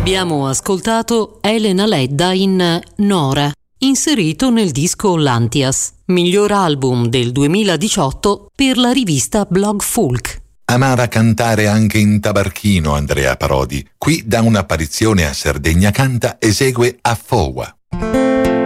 Abbiamo ascoltato Elena Ledda in Nora, inserito nel disco Lantias, miglior album del 2018 per la rivista Blog Folk. Amava cantare anche in tabarchino Andrea Parodi. Qui da un'apparizione a Sardegna Canta esegue A Foua.